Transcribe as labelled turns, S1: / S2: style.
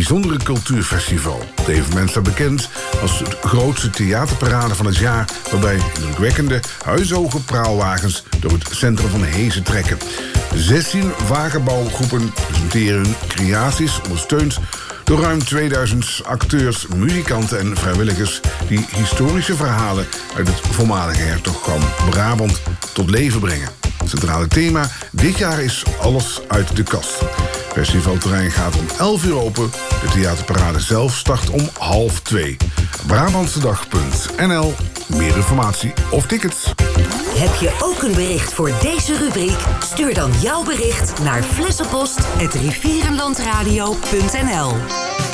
S1: bijzondere cultuurfestival. Het evenement staat bekend als het grootste theaterparade van het jaar, waarbij indrukwekkende huishoge praalwagens door het centrum van Hezen trekken. 16 wagenbouwgroepen presenteren hun creaties, ondersteund door ruim 2000 acteurs, muzikanten en vrijwilligers die historische verhalen uit het voormalige hertogdom Brabant tot leven brengen. Het centrale thema dit jaar is Alles uit de kast. Het festivalterrein gaat om 11 uur open. De theaterparade zelf start om 1:30. Brabantsedag.nl. Meer informatie of tickets.
S2: Heb je ook een bericht voor deze rubriek? Stuur dan jouw bericht naar flessenpost@rivierenlandradio.nl.